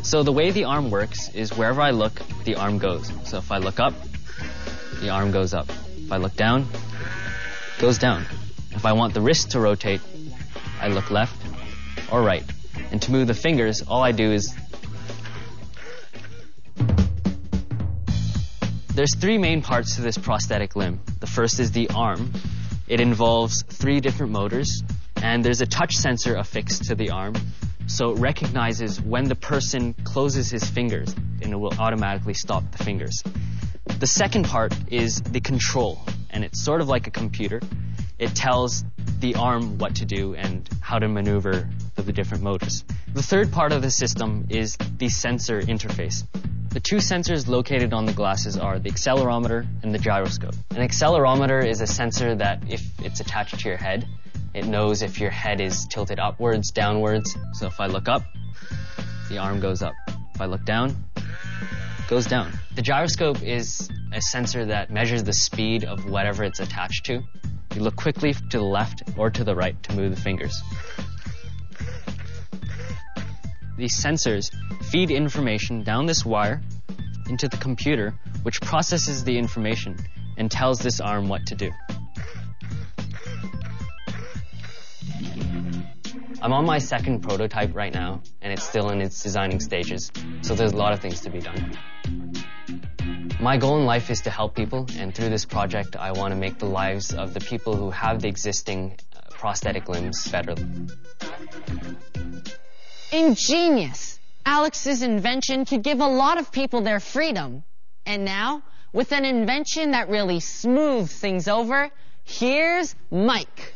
So the way the arm works is wherever I look, the arm goes. So if I look up, the arm goes up. If I look down, it goes down. If I want the wrist to rotate, I look left or right. And to move the fingers, all I do is... There's three main parts to this prosthetic limb. The first is the arm. It involves 3 different motors, and there's a touch sensor affixed to the arm. So it recognizes when the person closes his fingers, and it will automatically stop the fingers. The second part is the control, and it's sort of like a computer. It tells the arm what to do and how to maneuver the different motors. The third part of the system is the sensor interface. The 2 sensors located on the glasses are the accelerometer and the gyroscope. An accelerometer is a sensor that, if it's attached to your head, it knows if your head is tilted upwards, downwards. So if I look up, the arm goes up. If I look down, it goes down. The gyroscope is a sensor that measures the speed of whatever it's attached to. You look quickly to the left or to the right to move the fingers. These sensors feed information down this wire into the computer, which processes the information and tells this arm what to do. I'm on my second prototype right now, and it's still in its designing stages, so there's a lot of things to be done. My goal in life is to help people, and through this project, I want to make the lives of the people who have the existing prosthetic limbs better. Ingenious! Alex's invention could give a lot of people their freedom. And now, with an invention that really smooths things over, here's Mike.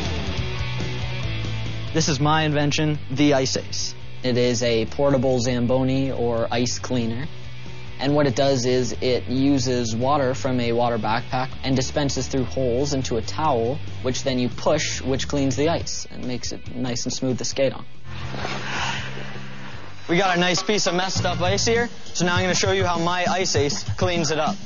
This is my invention, the Ice Ace. It is a portable Zamboni or ice cleaner. And what it does is it uses water from a water backpack and dispenses through holes into a towel, which then you push, which cleans the ice and makes it nice and smooth to skate on. We got a nice piece of messed up ice here, so now I'm going to show you how my Ice Ace cleans it up.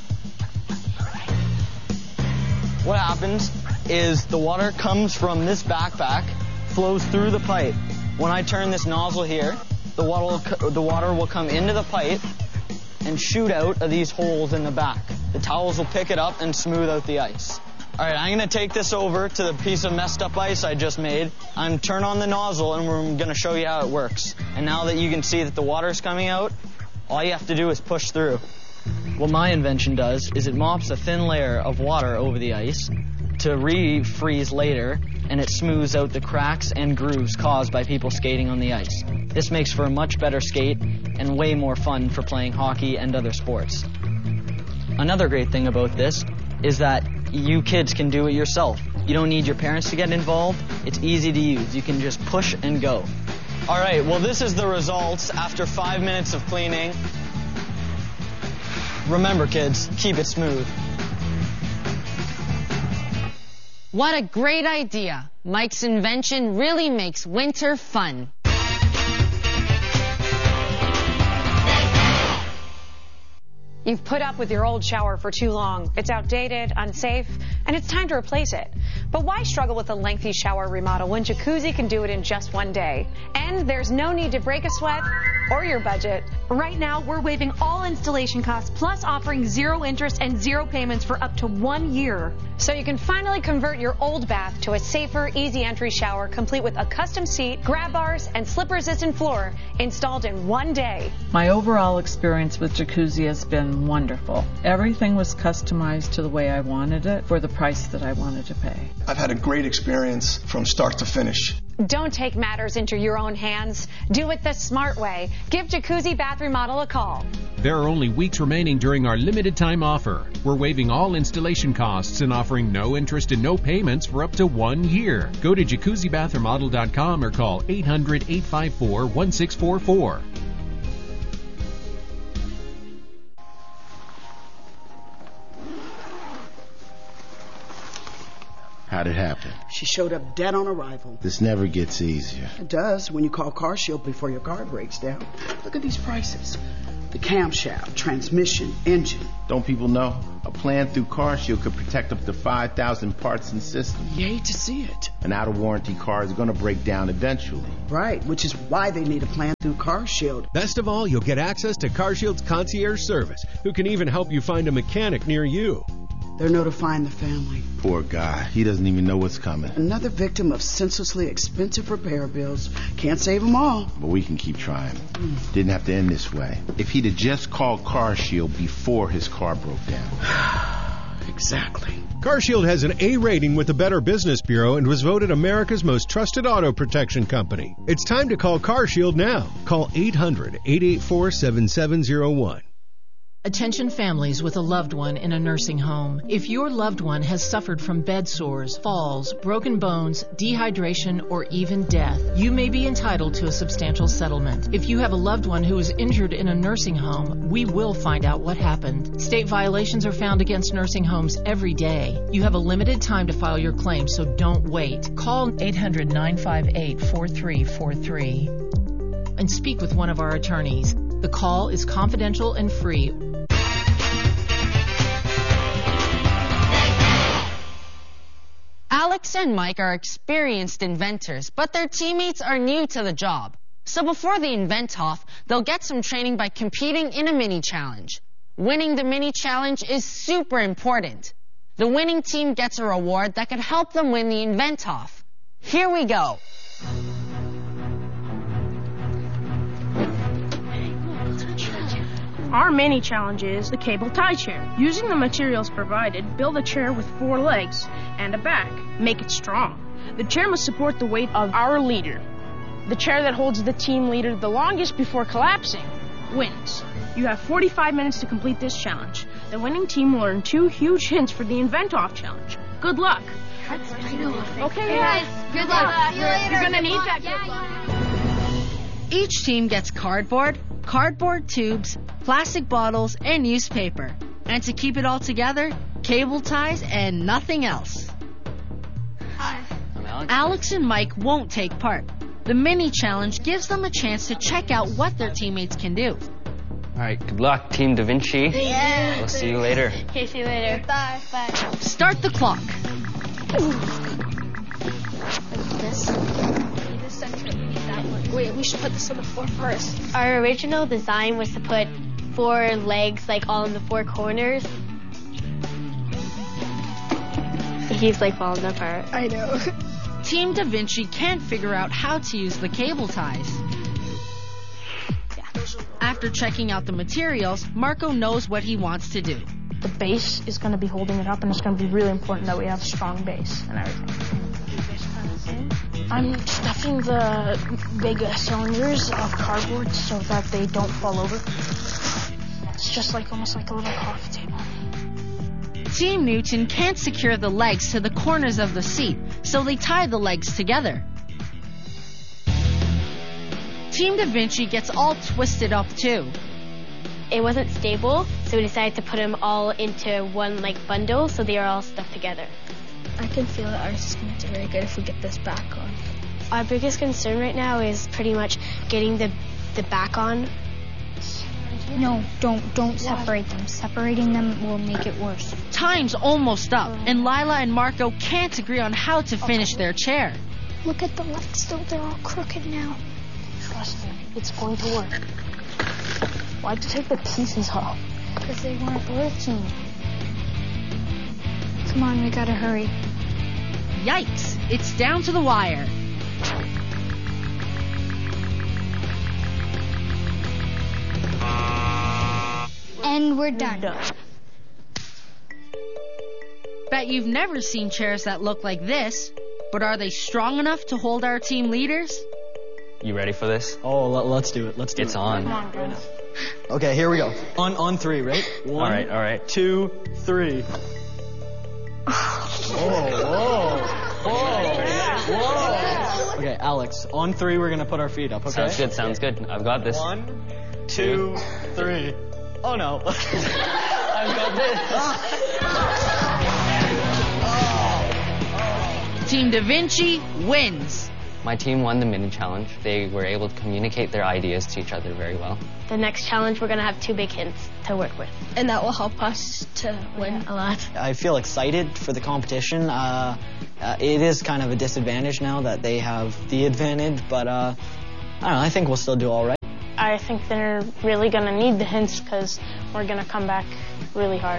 What happens is the water comes from this backpack, flows through the pipe. When I turn this nozzle here, the water will come into the pipe and shoot out of these holes in the back. The towels will pick it up and smooth out the ice. All right, I'm going to take this over to the piece of messed up ice I just made. I'm turn on the nozzle, and we're going to show you how it works. And now that you can see that the water's coming out, all you have to do is push through. What my invention does is it mops a thin layer of water over the ice to refreeze later, and it smooths out the cracks and grooves caused by people skating on the ice. This makes for a much better skate and way more fun for playing hockey and other sports. Another great thing about this is that you kids can do it yourself. You don't need your parents to get involved. It's easy to use. You can just push and go. All right, well, this is the results after 5 minutes of cleaning. Remember, kids, keep it smooth. What a great idea. Mike's invention really makes winter fun. You've put up with your old shower for too long. It's outdated, unsafe, and it's time to replace it. But why struggle with a lengthy shower remodel when Jacuzzi can do it in just one day? And there's no need to break a sweat or your budget. Right now, we're waiving all installation costs, plus offering 0 interest and 0 payments for up to 1 year. So you can finally convert your old bath to a safer, easy entry shower, complete with a custom seat, grab bars, and slip-resistant floor installed in 1 day. My overall experience with Jacuzzi has been wonderful. Everything was customized to the way I wanted it for the price that I wanted to pay. I've had a great experience from start to finish. Don't take matters into your own hands. Do it the smart way. Give Jacuzzi Bath Remodel a call. There are only weeks remaining during our limited time offer. We're waiving all installation costs and offering no interest and no payments for up to 1 year. Go to jacuzzibathremodel.com or call 800-854-1644. How'd it happen? She showed up dead on arrival. This never gets easier. It does when you call CarShield before your car breaks down. Look at these prices. The camshaft, transmission, engine. Don't people know? A plan through CarShield could protect up to 5,000 parts and systems. You hate to see it. An out-of-warranty car is going to break down eventually. Right, which is why they need a plan through CarShield. Best of all, you'll get access to CarShield's concierge service, who can even help you find a mechanic near you. They're notifying the family. Poor guy. He doesn't even know what's coming. Another victim of senselessly expensive repair bills. Can't save them all. But we can keep trying. Didn't have to end this way. If he'd have just called CarShield before his car broke down. Exactly. CarShield has an A rating with the Better Business Bureau and was voted America's most trusted auto protection company. It's time to call CarShield now. Call 800-884-7701. Attention families with a loved one in a nursing home. If your loved one has suffered from bed sores, falls, broken bones, dehydration, or even death, you may be entitled to a substantial settlement. If you have a loved one who is injured in a nursing home, we will find out what happened. State violations are found against nursing homes every day. You have a limited time to file your claim, so don't wait. Call 800-958-4343 and speak with one of our attorneys. The call is confidential and free. Alex and Mike are experienced inventors, but their teammates are new to the job. So before the invent-off, they'll get some training by competing in a mini-challenge. Winning the mini-challenge is super important. The winning team gets a reward that could help them win the invent-off. Here we go. Our mini challenge is the cable tie chair. Using the materials provided, build a chair with 4 legs and a back. Make it strong. The chair must support the weight of our leader. The chair that holds the team leader the longest before collapsing wins. You have 45 minutes to complete this challenge. The winning team will earn 2 huge hints for the Invent-Off challenge. Good luck. Okay, guys. Good luck. See you later. You're gonna need that. Each team gets cardboard tubes, plastic bottles, and newspaper. And to keep it all together, cable ties and nothing else. Hi. I'm Alex. Alex and Mike won't take part. The mini challenge gives them a chance to check out what their teammates can do. All right, good luck, Team Da Vinci. Yeah. We'll see you later. Okay, see you later. Bye. Start the clock. Wait, we should put this on the floor first. Our original design was to put 4 legs like all in the 4 corners. He's like falling apart. I know. Team Da Vinci can't figure out how to use the cable ties. After checking out the materials, Marco knows what he wants to do. The base is going to be holding it up, and it's going to be really important that we have a strong base and everything. I'm stuffing the big cylinders of cardboard so that they don't fall over. It's just like almost like a little coffee table. Team Newton can't secure the legs to the corners of the seat, so they tie the legs together. Team Da Vinci gets all twisted up too. It wasn't stable, so we decided to put them all into one like bundle so they are all stuck together. I can feel that ours is going to do very good if we get this back on. Our biggest concern right now is pretty much getting the back on. No, don't separate them. Separating them will make it worse. Time's almost up, and Lila and Marco can't agree on how to finish their chair. Look at the legs, though. They're all crooked now. Trust me, it's going to work. Why'd you take the pieces off? Because they weren't working. Come on, we gotta hurry. Yikes, it's down to the wire. And we're done. Bet you've never seen chairs that look like this, but are they strong enough to hold our team leaders? You ready for this? Oh, let's do it. It's on. Come on, guys. Okay, here we go. On 3, right? 1, All right. 2, 3. Whoa. Okay, Alex, on 3 we're gonna put our feet up, okay? Sounds good. I've got this. 1, 2, 3. Oh no. I've got this. Team Da Vinci wins. My team won the mini challenge. They were able to communicate their ideas to each other very well. The next challenge, we're going to have 2 big hints to work with. And that will help us to win a lot. I feel excited for the competition. It is kind of a disadvantage now that they have the advantage, but I don't know, I think we'll still do all right. I think they're really going to need the hints because we're going to come back really hard.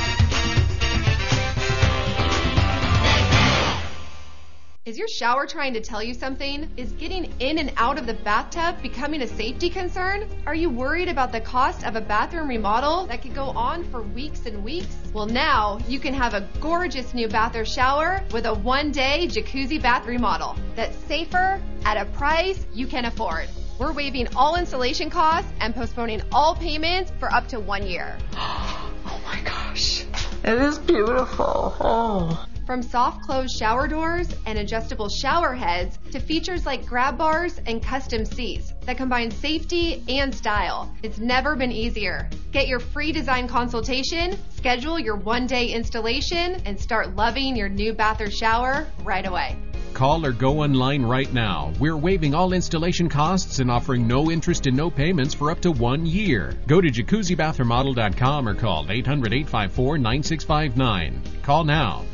Is your shower trying to tell you something? Is getting in and out of the bathtub becoming a safety concern? Are you worried about the cost of a bathroom remodel that could go on for weeks and weeks? Well, now you can have a gorgeous new bath or shower with a 1-day jacuzzi bath remodel that's safer at a price you can afford. We're waiving all installation costs and postponing all payments for up to 1 year. Oh my gosh. It is beautiful. Oh. From soft closed shower doors and adjustable shower heads to features like grab bars and custom seats that combine safety and style, it's never been easier. Get your free design consultation, schedule your 1-day installation, and start loving your new bath or shower right away. Call or go online right now. We're waiving all installation costs and offering no interest and no payments for up to 1 year. Go to jacuzzibathremodel.com or call 800-854-9659. Call now.